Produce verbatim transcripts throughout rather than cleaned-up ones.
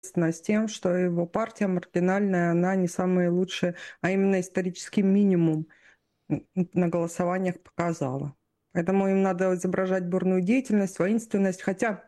с тем, что его партия маргинальная, она не самая лучшая, а именно исторический минимум на голосованиях показала. Поэтому им надо изображать бурную деятельность, воинственность, хотя,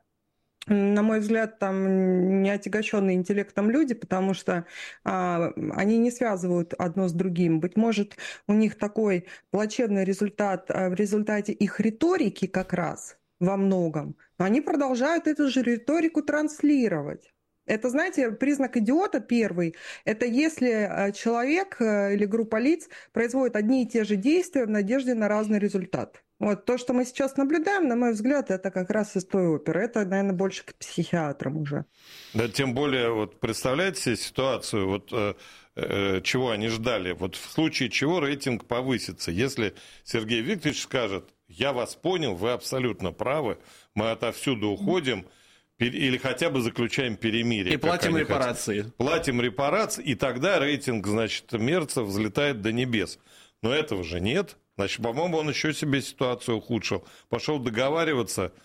на мой взгляд, там не отягощенные интеллектом люди, потому что а, они не связывают одно с другим. Быть может, у них такой плачевный результат а, в результате их риторики как раз во многом, но они продолжают эту же риторику транслировать. Это, знаете, признак идиота первый. Это если человек или группа лиц производит одни и те же действия в надежде на разный результат. Вот то, что мы сейчас наблюдаем, на мой взгляд, это как раз из той оперы. Это, наверное, больше к психиатрам уже. Да, тем более, вот представляете себе ситуацию, вот э, э, чего они ждали, вот в случае чего рейтинг повысится. Если Сергей Викторович скажет: я вас понял, вы абсолютно правы, мы отовсюду уходим, или хотя бы заключаем перемирие. И платим репарации. Хотят. Платим репарации, и тогда рейтинг, значит, Мерца взлетает до небес. Но этого же нет. Значит, по-моему, он еще себе ситуацию ухудшил. Пошел договариваться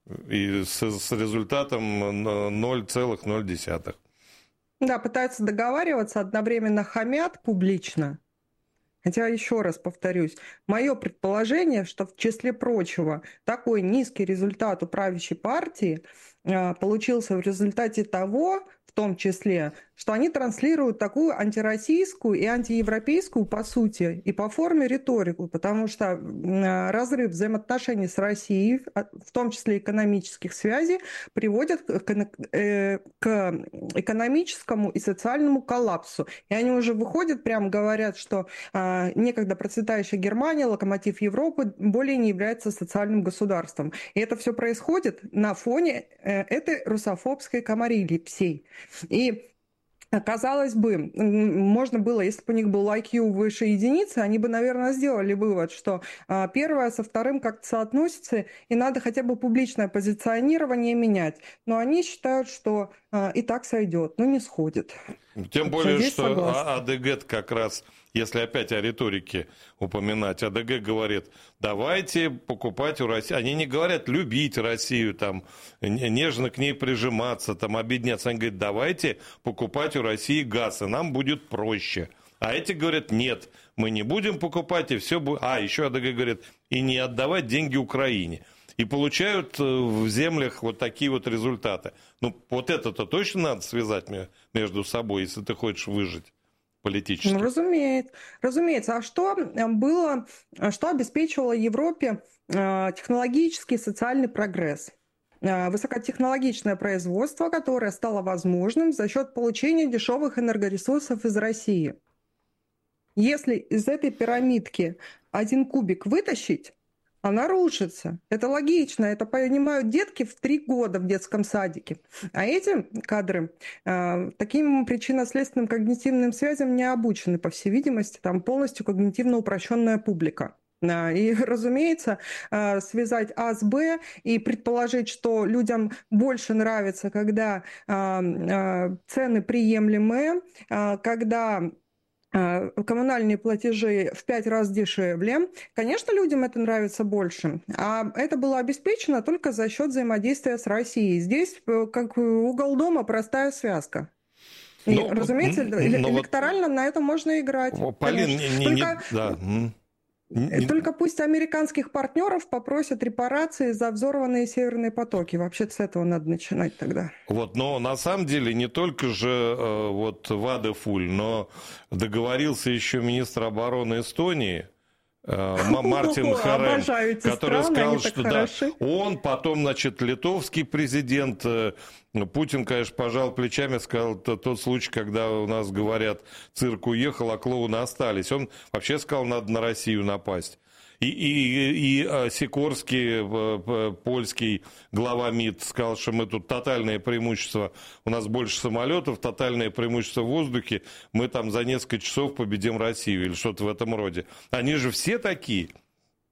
и с, с результатом ноль целых ноль десятых. Да, пытаются договариваться, одновременно хамят публично. Хотя, еще раз повторюсь, мое предположение, что в числе прочего такой низкий результат у правящей партии э, получился в результате того, в том числе, что они транслируют такую антироссийскую и антиевропейскую, по сути, и по форме риторику, потому что э, разрыв взаимоотношений с Россией, в том числе экономических связей, приводит к, э, к экономическому и социальному коллапсу. И они уже выходят, прямо говорят, что э, некогда процветающая Германия, локомотив Европы, более не является социальным государством. И это все происходит на фоне э, этой русофобской комарильи всей. И казалось бы, можно было, если бы у них был ай кью выше единицы, они бы, наверное, сделали вывод, что а, первое со вторым как-то соотносится, и надо хотя бы публичное позиционирование менять. Но они считают, что а, и так сойдет, но не сходит. Тем более, что АДГ как раз, если опять о риторике упоминать, АДГ говорит: давайте покупать у России. Они не говорят любить Россию, там, нежно к ней прижиматься, там, объединяться. Они говорят: давайте покупать у России газ, и нам будет проще. А эти говорят: нет, мы не будем покупать, и все будет. А, еще АДГ говорит: и не отдавать деньги Украине. И получают в землях вот такие вот результаты. Ну, вот это-то точно надо связать между собой, если ты хочешь выжить политически. Ну, разумеется. Разумеется. А что было, что обеспечивало Европе технологический и социальный прогресс? Высокотехнологичное производство, которое стало возможным за счет получения дешевых энергоресурсов из России. Если из этой пирамидки один кубик вытащить, она рушится. Это логично. Это понимают детки в три года в детском садике. А эти кадры э, таким причинно-следственным когнитивным связям не обучены, по всей видимости. Там полностью когнитивно упрощенная публика. И, разумеется, связать А с Б и предположить, что людям больше нравится, когда цены приемлемые, когда коммунальные платежи в пять раз дешевле. Конечно, людям это нравится больше. А это было обеспечено только за счет взаимодействия с Россией. Здесь, как угол дома, простая связка. И, но, разумеется, но электорально вот на этом можно играть. Полин, не, не, только, не, да. только пусть американских партнеров попросят репарации за взорванные северные потоки. Вообще-то с этого надо начинать тогда. Вот, но на самом деле не только же э, вот Ваде Фуль, но договорился еще министр обороны Эстонии э, Мартин Харем, который страны, сказал, что да, он, потом, значит, литовский президент, э, Путин, конечно, пожал плечами, сказал, это тот случай, когда у нас говорят, цирк уехал, а клоуны остались. Он вообще сказал, надо на Россию напасть. И, и, и Сикорский, польский глава МИД, сказал, что мы тут тотальное преимущество, у нас больше самолетов, тотальное преимущество в воздухе, мы там за несколько часов победим Россию или что-то в этом роде. Они же все такие.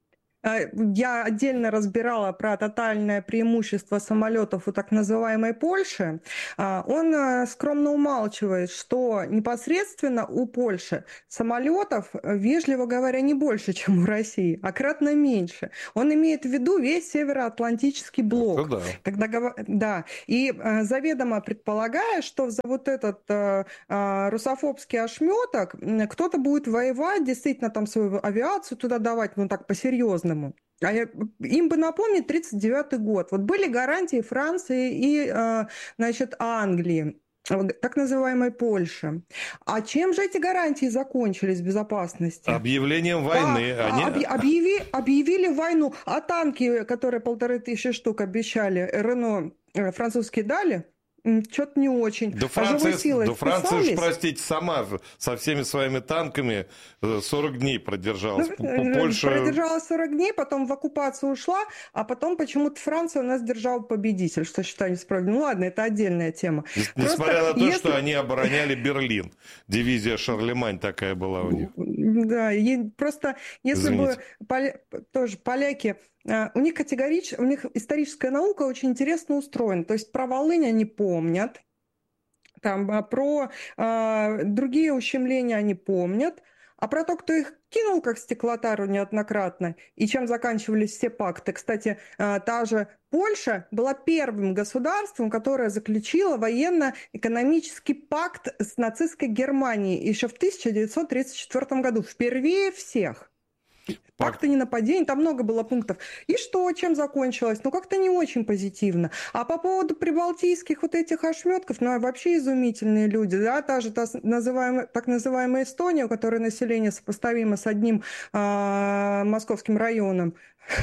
Я отдельно разбирала про тотальное преимущество самолетов у так называемой Польши. Он скромно умалчивает, что непосредственно у Польши самолетов, вежливо говоря, не больше, чем у России, а кратно меньше. Он имеет в виду весь североатлантический блок. Да. Когда, да. И заведомо предполагая, что за вот этот русофобский ошметок кто-то будет воевать, действительно там свою авиацию туда давать, ну так по-серьезному. А я, им бы напомнить тридцать девятый год. Вот были гарантии Франции и, значит, Англии, так называемой Польши. А чем же эти гарантии закончились безопасности? Объявлением войны. А, Они... объяви, объявили войну. А танки, которые полторы тысячи штук обещали, Рено французские дали? Что-то не очень. Да Франция, да Франция уж, простите, сама со всеми своими танками сорок дней продержалась. Ну, Польша... Продержалась сорок дней, потом в оккупацию ушла, а потом почему-то Франция у нас держала победитель, что считаю несправедливым. Ну ладно, это отдельная тема. Несмотря Просто на то, если... что они обороняли Берлин. Дивизия Шарлемань такая была у них. Да, просто если Извините. бы поля... тоже поляки... У них категорично, у них историческая наука очень интересно устроена. То есть про Волынь они помнят, там, про а, другие ущемления они помнят, а про то, кто их кинул как стеклотару неоднократно, и чем заканчивались все пакты. Кстати, а, та же Польша была первым государством, которое заключило военно-экономический пакт с нацистской Германией еще в тысяча девятьсот тридцать четвёртом году, впервые всех. Пакты ненападений, там много было пунктов. И что, чем закончилось? Ну, как-то не очень позитивно. А по поводу прибалтийских вот этих ошметков, ну, вообще изумительные люди, да, та же та называемая, так называемая Эстония, у которой население сопоставимо с одним а, московским районом,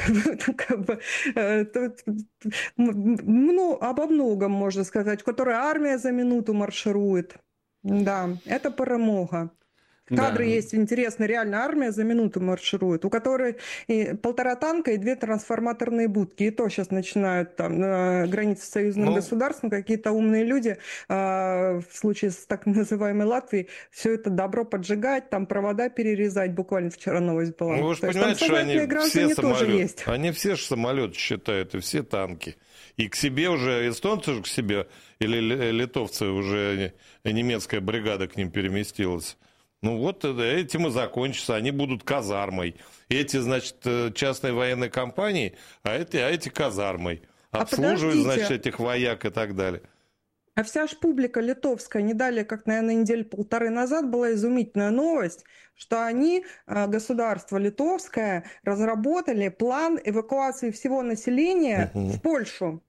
ну, обо многом можно сказать, в которой армия за минуту марширует. Да, это перемога. Кадры да. есть интересные, реально армия за минуту марширует, у которой и полтора танка и две трансформаторные будки. И то сейчас начинают там на границе с союзным ну, государством какие-то умные люди, а, в случае с так называемой Латвией, все это добро поджигать, там провода перерезать. Буквально вчера новость была. Ну, вы же понимаете, что они все самолеты, они все же самолеты считают, и все танки. И к себе уже, эстонцы же к себе, или литовцы уже, немецкая бригада к ним переместилась. Ну вот этим и закончится, они будут казармой. Эти, значит, частные военные компании, а эти, а эти казармой. Обслуживают, а значит, этих вояк и так далее. А вся ж публика литовская, не далее, как, наверное, недели полторы назад была изумительная новость, что они, государство литовское, разработали план эвакуации всего населения угу. в Польшу.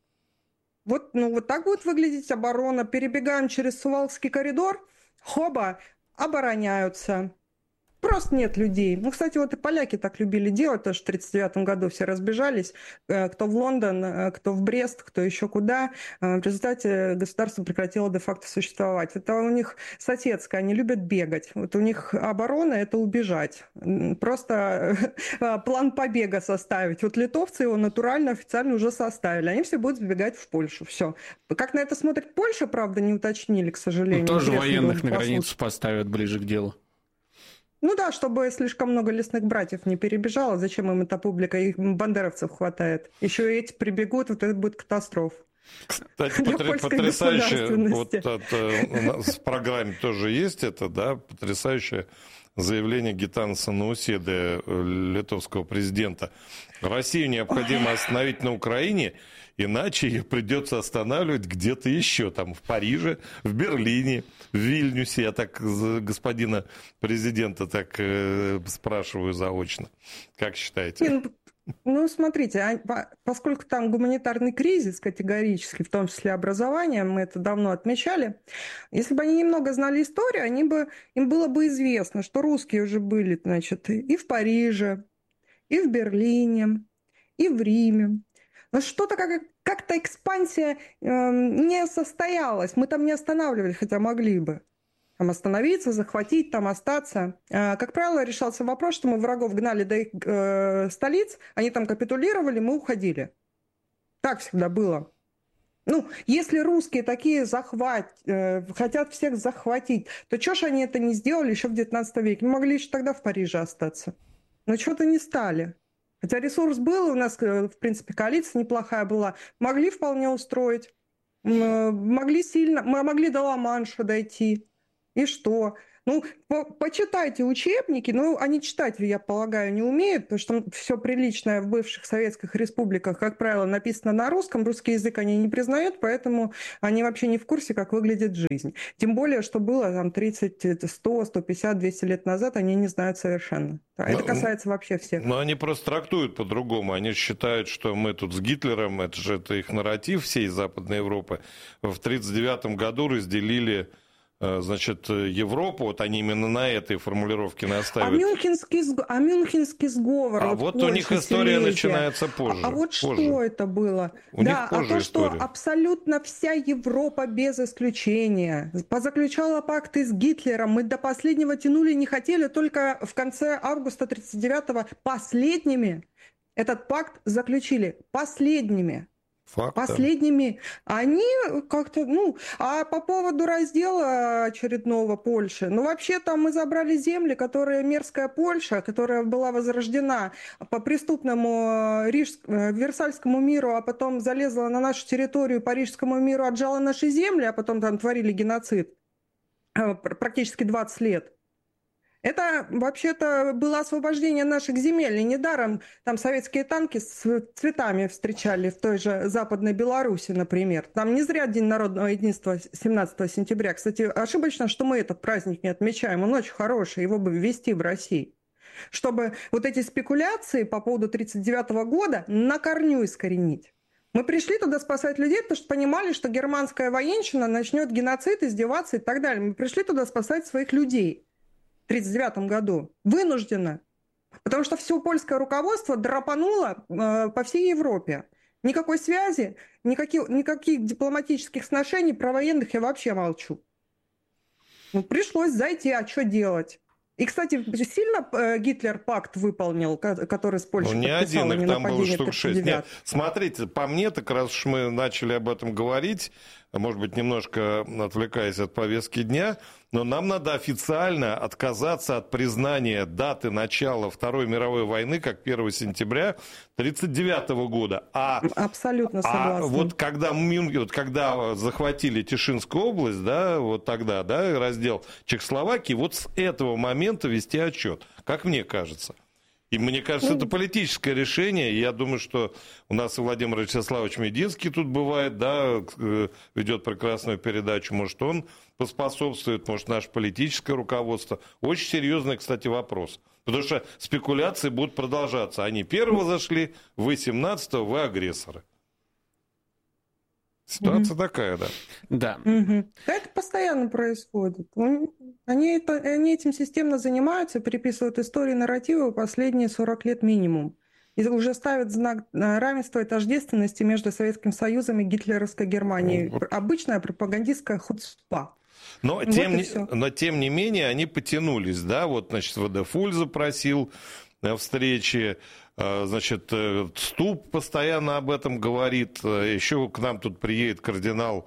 Вот, ну, вот так будет выглядеть оборона. Перебегаем через Сувалкский коридор, хоба, обороняются. Просто нет людей. Ну, кстати, вот и поляки так любили делать, тоже в тридцать девятом году все разбежались, кто в Лондон, кто в Брест, кто еще куда. В результате государство прекратило де-факто существовать. Это у них соседское, они любят бегать. Вот у них оборона – это убежать. Просто план побега составить. Вот литовцы его натурально, официально уже составили. Они все будут сбегать в Польшу. Все. Как на это смотрит Польша, правда, не уточнили, к сожалению. Ну, тоже военных на границу поставят ближе к делу. Ну да, чтобы слишком много лесных братьев не перебежало. Зачем им эта публика? Их бандеровцев хватает. Еще и эти прибегут, вот это будет катастрофа. Кстати, потр... потрясающе, вот это, у нас в программе тоже есть это, да, потрясающее заявление Гитанаса Науседы, литовского президента. Россию необходимо остановить на Украине, иначе ее придется останавливать где-то еще, там, в Париже, в Берлине, в Вильнюсе. Я так господина президента так э, спрашиваю заочно. Как считаете? Ну, смотрите, поскольку там гуманитарный кризис категорически, в том числе образование, мы это давно отмечали, если бы они немного знали историю, они бы, им было бы известно, что русские уже были, значит, и в Париже, и в Берлине, и в Риме. Но что-то как, как-то экспансия э, не состоялась. Мы там не останавливались, хотя могли бы. Там остановиться, захватить, там остаться. Э, как правило, решался вопрос, что мы врагов гнали до их э, столиц, они там капитулировали, мы уходили. Так всегда было. Ну, если русские такие захват, э, хотят всех захватить, то что ж они это не сделали еще в девятнадцатом веке? Мы могли еще тогда в Париже остаться. Но что-то не стали. Хотя ресурс был, у нас, в принципе, коалиция неплохая была. Могли вполне устроить. Могли сильно, мы могли до Ла-Манша дойти. И что? Ну, по почитайте учебники, ну, они читать, я полагаю, не умеют, потому что все приличное в бывших советских республиках, как правило, написано на русском, русский язык они не признают, поэтому они вообще не в курсе, как выглядит жизнь. Тем более, что было там тридцать, сто, сто пятьдесят, двести лет назад, они не знают совершенно. Это касается вообще всех. Но они просто трактуют по-другому. Они считают, что мы тут с Гитлером, это же это их нарратив всей Западной Европы, в тридцать девятом году разделили, значит, Европу, вот они именно на этой формулировке настаивают. А Мюнхенский, а Мюнхенский сговор. А вот, вот у них история Силезия. начинается позже. А, а вот позже. Что это было? У да, них а то, история. Что абсолютно вся Европа без исключения позаключала пакты с Гитлером. Мы до последнего тянули, не хотели, только в конце августа тридцать девятого последними этот пакт заключили. Последними. Факт, Последними. Они как-то, ну, а по поводу раздела очередного Польши, ну, вообще там мы забрали земли, которые мерзкая Польша, которая была возрождена по преступному Риж... Версальскому миру, а потом залезла на нашу территорию, Парижскому миру, отжала наши земли, а потом там творили геноцид практически двадцать лет. Это вообще-то было освобождение наших земель. И недаром там советские танки с цветами встречали в той же Западной Беларуси, например. Там не зря День народного единства семнадцатого сентября. Кстати, ошибочно, что мы этот праздник не отмечаем. Он очень хороший, его бы ввести в России. Чтобы вот эти спекуляции по поводу тридцать девятого года на корню искоренить. Мы пришли туда спасать людей, потому что понимали, что германская военщина начнет геноцид, издеваться и так далее. Мы пришли туда спасать своих людей. В тридцать девятом году. Вынужденно. Потому что все польское руководство драпануло э, по всей Европе. Никакой связи, никаких, никаких дипломатических сношений, про военных я вообще молчу. Ну, пришлось зайти, а что делать? И, кстати, сильно э, Гитлер пакт выполнил, который с Польшей ну, не подписал, один, их там было штук шесть. Нет, смотрите, по мне, так раз уж мы начали об этом говорить, может быть, немножко отвлекаясь от повестки дня, но нам надо официально отказаться от признания даты начала Второй мировой войны как первого сентября тридцать девятого года. А, Абсолютно согласна. А вот когда, вот когда захватили Тишинскую область, да, вот тогда, да, раздел Чехословакии, вот с этого момента вести отчет, как мне кажется. И мне кажется, это политическое решение. И я думаю, что у нас и Владимир Вячеславович Мединский тут бывает, да, ведет прекрасную передачу. Может, он поспособствует, может, наше политическое руководство. Очень серьезный, кстати, вопрос. Потому что спекуляции будут продолжаться. Они первого зашли, вы семнадцатого, вы агрессоры. Ситуация mm-hmm. такая, да. Да. Mm-hmm. Это постоянно происходит. Они, это, они этим системно занимаются, переписывают истории, нарративы последние сорок лет минимум. И уже ставят знак равенства и тождественности между Советским Союзом и гитлеровской Германией. Mm-hmm. Обычная пропагандистская хуцпа. Но, вот тем не, но тем не менее они потянулись, да, вот, значит, ВДФуль запросил встречи, значит, Ступ постоянно об этом говорит, еще к нам тут приедет кардинал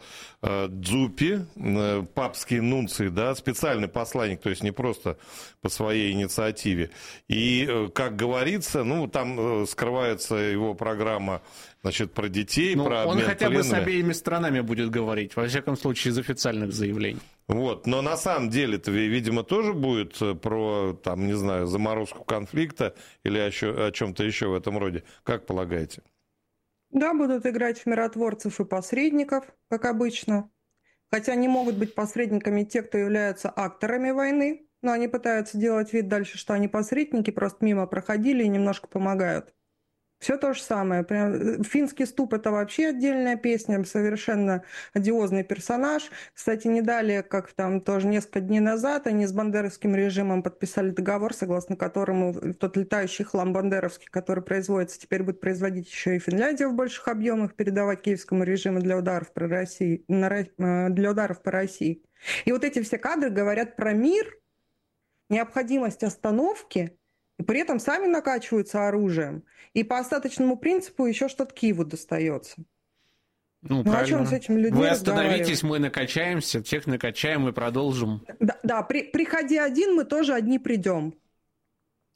Дзупи, папский нунций, да, специальный посланник, то есть не просто по своей инициативе. И, как говорится, ну, там скрывается его программа, значит, про детей, ну, про он обмен хотя пленными. бы с обеими странами будет говорить, во всяком случае, из официальных заявлений. Вот, но на самом деле-то, видимо, тоже будет про, там, не знаю, заморозку конфликта или о чем-то еще в этом роде. Как полагаете? Да, будут играть в миротворцев и посредников, как обычно. Хотя не могут быть посредниками те, кто являются акторами войны, но они пытаются делать вид дальше, что они посредники, просто мимо проходили и немножко помогают. Все то же самое. Финский ступ – это вообще отдельная песня, совершенно одиозный персонаж. Кстати, не далее, как там тоже несколько дней назад, они с бандеровским режимом подписали договор, согласно которому тот летающий хлам бандеровский, который производится, теперь будет производить еще и Финляндия в больших объемах, передавать киевскому режиму для ударов, про Россию, для ударов по России. И вот эти все кадры говорят про мир, необходимость остановки, и при этом сами накачиваются оружием. И по остаточному принципу еще что-то Киеву достается. Ну, ну о чем с этими людьми Вы остановитесь, мы накачаемся, тех накачаем и продолжим. Да, да при, приходи один, мы тоже одни придем.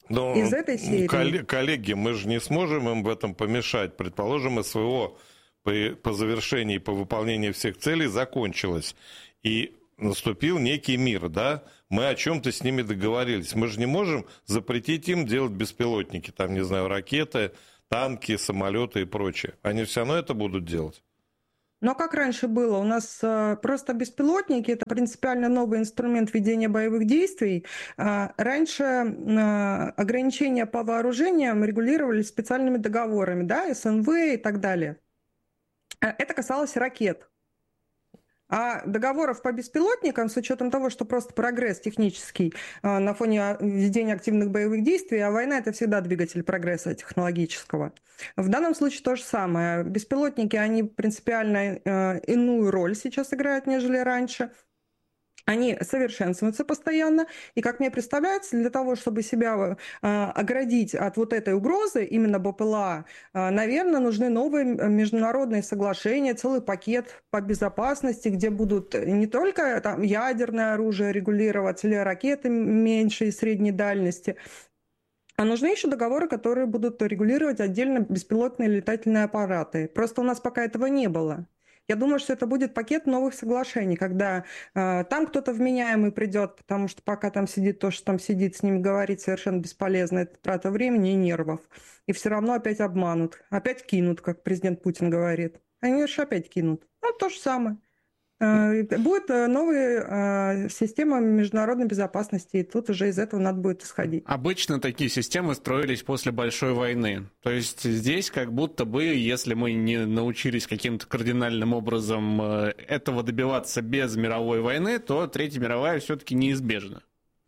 Но, из этой серии. Коллеги, мы же не сможем им в этом помешать. Предположим, СВО по, по завершении, по выполнению всех целей закончилось. И наступил некий мир, да? Мы о чем-то с ними договорились. Мы же не можем запретить им делать беспилотники, там, не знаю, ракеты, танки, самолеты и прочее. Они все равно это будут делать. Но как раньше было, у нас э, просто беспилотники – это принципиально новый инструмент ведения боевых действий. Э, раньше э, ограничения по вооружениям регулировались специальными договорами, да, СНВ и так далее. Э, это касалось ракет. А договоров по беспилотникам, с учетом того, что просто прогресс технический э, на фоне ведения активных боевых действий, а война – это всегда двигатель прогресса технологического. В данном случае то же самое. Беспилотники, они принципиально э, иную роль сейчас играют, нежели раньше. Они совершенствуются постоянно, и, как мне представляется, для того, чтобы себя э, оградить от вот этой угрозы, именно БПЛА, э, наверное, нужны новые международные соглашения, целый пакет по безопасности, где будут не только там, ядерное оружие регулироваться или ракеты меньшей и средней дальности, а нужны еще договоры, которые будут регулировать отдельно беспилотные летательные аппараты. Просто у нас пока этого не было. Я думаю, что это будет пакет новых соглашений, когда э, там кто-то вменяемый придет, потому что пока там сидит то, что там сидит, с ним говорить совершенно бесполезно. Это трата времени и нервов. И все равно опять обманут. Опять кинут, как президент Путин говорит. Они же опять кинут. Ну, то же самое. Э, будет новая э, система международной безопасности, и тут уже из этого надо будет исходить. Обычно такие системы строились после Большой войны. То есть здесь как будто бы, если мы не научились каким-то кардинальным образом этого добиваться без мировой войны, то Третья мировая все-таки неизбежна.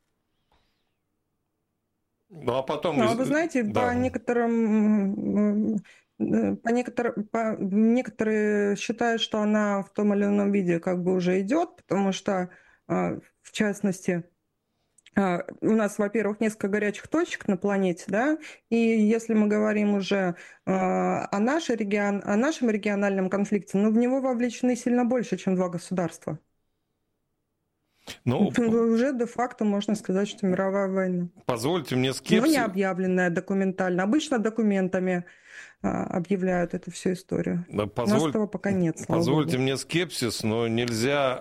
Ну, а потом... Ну, а вы знаете, да. по некоторым... По некоторым, по, некоторые считают, что она в том или ином виде как бы уже идет, потому что, в частности, у нас, во-первых, несколько горячих точек на планете, да, и если мы говорим уже о, нашей регион, о нашем региональном конфликте, ну, в него вовлечены сильно больше, чем два государства. Ну, уже де-факто можно сказать, что мировая война. Позвольте мне скепсис... Но не объявленная документально. Обычно документами а, объявляют эту всю историю. Да, позволь... У нас этого пока нет, слава Позвольте Богу. мне скепсис, но нельзя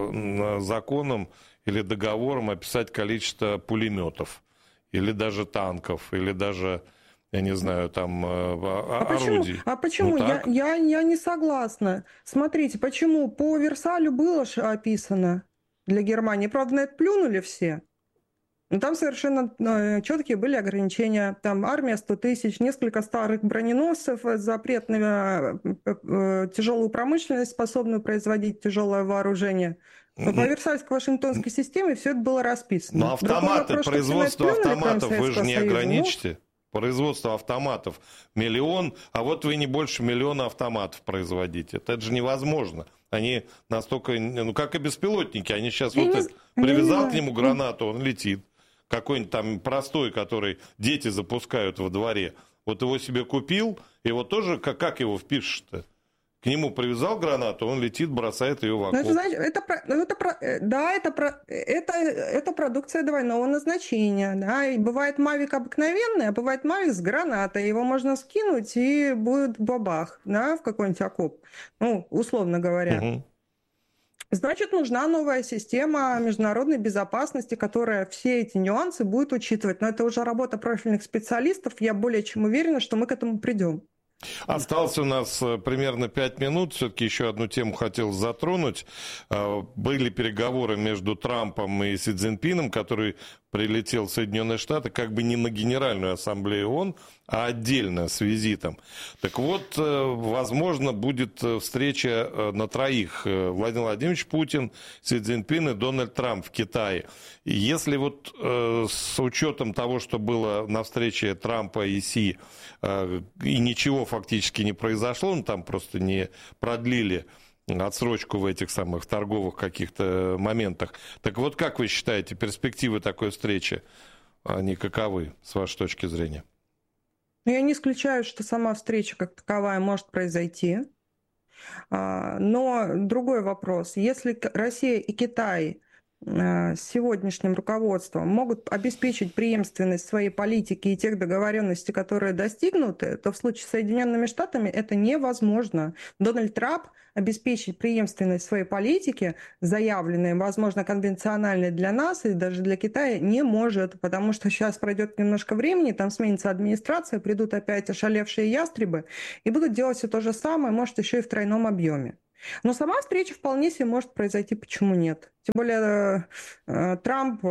э, законом или договором описать количество пулеметов, или даже танков, или даже, я не знаю, там э, а орудий. Почему? А почему? Ну, я, я, я не согласна. Смотрите, почему? По Версалю было описано для Германии. Правда, на это плюнули все. Но там совершенно четкие были ограничения. Там армия сто тысяч, несколько старых броненосцев, запрет на тяжелую промышленность, способную производить тяжелое вооружение. Но по Версальско-Вашингтонской системе все это было расписано. Но автоматы, вопрос, производство автоматов вы же не ограничите. Но... Производство автоматов миллион, а вот вы не больше миллиона автоматов производите. Это, это же невозможно. Они настолько, ну как и беспилотники, они сейчас я вот не... это, привязал не к нему гранату, он летит. Какой-нибудь там простой, который дети запускают во дворе. Вот его себе купил, и вот тоже, как, как его впишешь-то? К нему привязал гранату, он летит, бросает ее в окоп. Ну, это, значит, это, это, да, это, это, это продукция двойного назначения. Да? И бывает мавик обыкновенный, а бывает мавик с гранатой. Его можно скинуть, и будет бабах, да, в какой-нибудь окоп. Ну, условно говоря. Угу. Значит, нужна новая система международной безопасности, которая все эти нюансы будет учитывать. Но это уже работа профильных специалистов. Я более чем уверена, что мы к этому придем. Осталось у нас примерно пять минут. Все-таки еще одну тему хотел затронуть. Были переговоры между Трампом и Си Цзиньпином, который прилетел в Соединенные Штаты как бы не на Генеральную Ассамблею ООН, а отдельно с визитом. Так вот, возможно, будет встреча на троих. Владимир Владимирович Путин, Си Цзиньпин и Дональд Трамп в Китае. И если вот с учетом того, что было на встрече Трампа и Си, и ничего фактически не произошло, ну там просто не продлили отсрочку в этих самых торговых каких-то моментах. Так вот, как вы считаете, перспективы такой встречи, они каковы, с вашей точки зрения? Я не исключаю, что сама встреча как таковая может произойти. Но другой вопрос. Если Россия и Китай с сегодняшним руководством могут обеспечить преемственность своей политики и тех договоренностей, которые достигнуты, то в случае с Соединенными Штатами это невозможно. Дональд Трамп обеспечить преемственность своей политики, заявленной, возможно, конвенциональной для нас и даже для Китая, не может, потому что сейчас пройдет немножко времени, там сменится администрация, придут опять ошалевшие ястребы и будут делать все то же самое, может, еще и в тройном объеме. Но сама встреча вполне себе может произойти, почему нет? Тем более Трамп,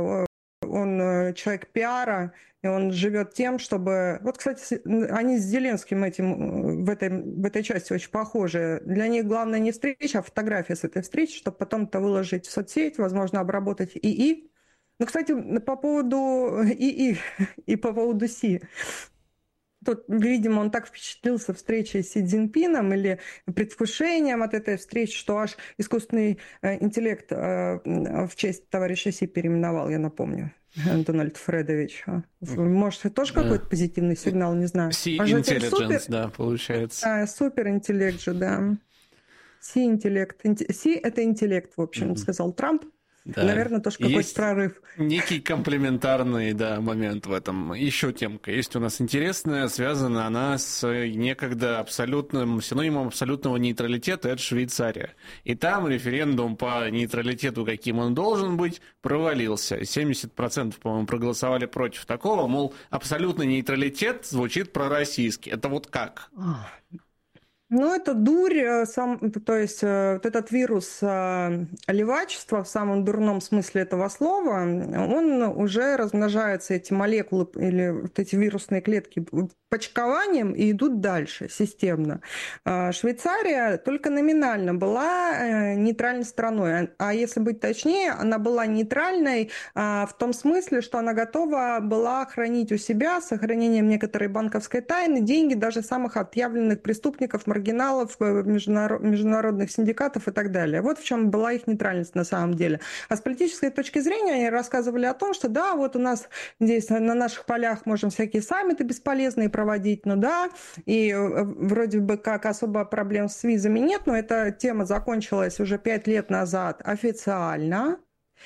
он человек пиара, и он живет тем, чтобы... Вот, кстати, они с Зеленским этим, в, этой, в этой части очень похожи. Для них главное не встреча, а фотография с этой встречи, чтобы потом это выложить в соцсеть, возможно, обработать ИИ. Ну, кстати, по поводу ИИ и по поводу Си. Тут, видимо, он так впечатлился встречей с Си Цзиньпином или предвкушением от этой встречи, что аж искусственный интеллект в честь товарища Си переименовал, я напомню. Дональд Фредович. Может, это тоже да. какой-то позитивный сигнал, не знаю. Си Intelligence, да, получается. Да, суперинтеллект же, да. Си интеллект. Си это интеллект, в общем, mm-hmm. сказал Трамп. Да. Наверное, тоже какой-то есть прорыв. Некий комплементарный да, момент в этом. Еще темка есть у нас интересная, связана она с некогда абсолютным, синонимом абсолютного нейтралитета, это Швейцария. И там референдум по нейтралитету, каким он должен быть, провалился. семьдесят процентов, по-моему, проголосовали против такого, мол, абсолютный нейтралитет звучит пророссийски. Это вот как? Ну, это дурь, сам, то есть вот этот вирус левачества в самом дурном смысле этого слова, он уже размножается, эти молекулы или вот эти вирусные клетки почкованием и идут дальше системно. Швейцария только номинально была нейтральной страной, а если быть точнее, она была нейтральной в том смысле, что она готова была хранить у себя с сохранением некоторой банковской тайны деньги даже самых отъявленных преступников, маргиналов, международных синдикатов и так далее. Вот в чем была их нейтральность на самом деле. А с политической точки зрения они рассказывали о том, что да, вот у нас здесь на наших полях можем всякие саммиты бесполезные проводить, ну да, и вроде бы как особо проблем с визами нет, но эта тема закончилась уже пять лет назад официально.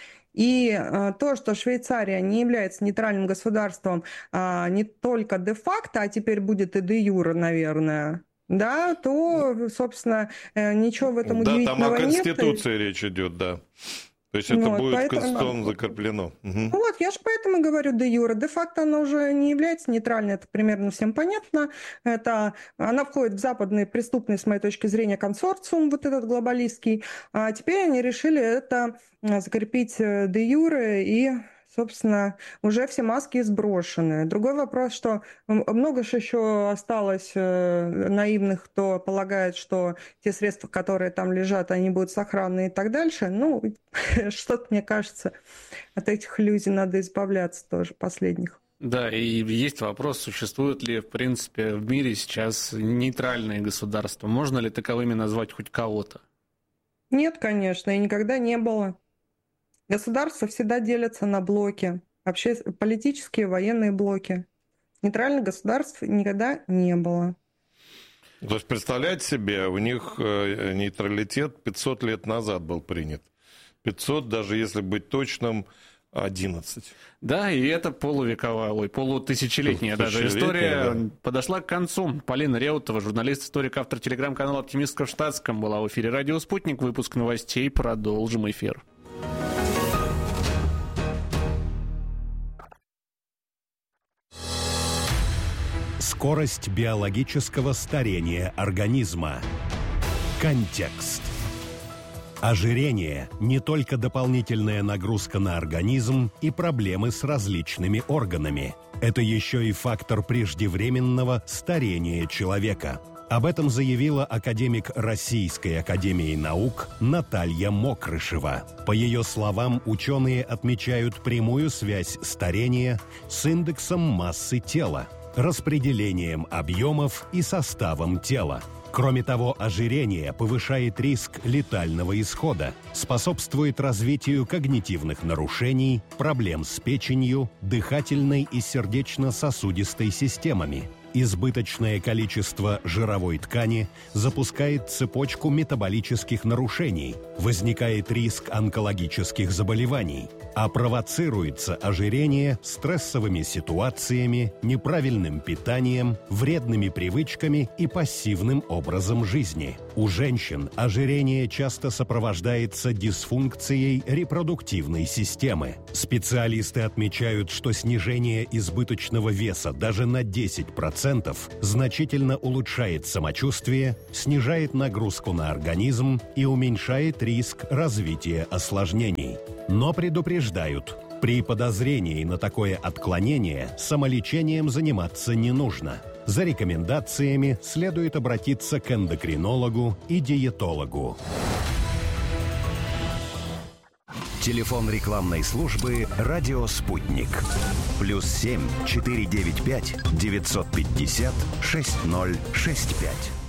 И то, что Швейцария не является нейтральным государством не только де-факто, а теперь будет и де-юре, наверное, да, то, собственно, ничего в этом да, удивительного нет. Да, там о Конституции нет. речь идет, да. То есть это вот, будет поэтому... конституционно закреплено. Угу. Вот, я же поэтому говорю де-юре. Де-факто она уже не является нейтральной, это примерно всем понятно. Это, она входит в западный преступный, с моей точки зрения, консорциум, вот этот глобалистский. А теперь они решили это закрепить де-юре и... Собственно, уже все маски сброшены. Другой вопрос, что много же еще осталось наивных, кто полагает, что те средства, которые там лежат, они будут сохранны и так дальше. Ну, что-то, мне кажется, от этих иллюзий надо избавляться тоже, последних. Да, и есть вопрос, существуют ли, в принципе, в мире сейчас нейтральные государства? Можно ли таковыми назвать хоть кого-то? Нет, конечно, и никогда не было. Государства всегда делятся на блоки, вообще политические, военные блоки. Нейтральных государств никогда не было. То есть, представляете себе, у них нейтралитет пятьсот лет назад был принят. пятьсот, даже если быть точным, одиннадцать. Да, и это полувековая, ой, полутысячелетняя даже история да. подошла к концу. Полина Реутова, журналист, историк, автор телеграм-канала «Оптимистка в штатском», была в эфире «Радио Спутник». Выпуск новостей. Продолжим эфир. Скорость биологического старения организма. Контекст. Ожирение – не только дополнительная нагрузка на организм и проблемы с различными органами. Это еще и фактор преждевременного старения человека. Об этом заявила академик Российской академии наук Наталья Мокрышева. По ее словам, ученые отмечают прямую связь старения с индексом массы тела, распределением объемов и составом тела. Кроме того, ожирение повышает риск летального исхода, способствует развитию когнитивных нарушений, проблем с печенью, дыхательной и сердечно-сосудистой системами. Избыточное количество жировой ткани запускает цепочку метаболических нарушений, возникает риск онкологических заболеваний, а провоцируется ожирение стрессовыми ситуациями, неправильным питанием, вредными привычками и пассивным образом жизни. У женщин ожирение часто сопровождается дисфункцией репродуктивной системы. Специалисты отмечают, что снижение избыточного веса даже на десять процентов значительно улучшает самочувствие, снижает нагрузку на организм и уменьшает риск развития осложнений. Но предупреждают, при подозрении на такое отклонение самолечением заниматься не нужно. За рекомендациями следует обратиться к эндокринологу и диетологу. Телефон рекламной службы «Радио Спутник». Плюс семь четыре девять пять девятьсот пятьдесят шесть ноль шесть пять.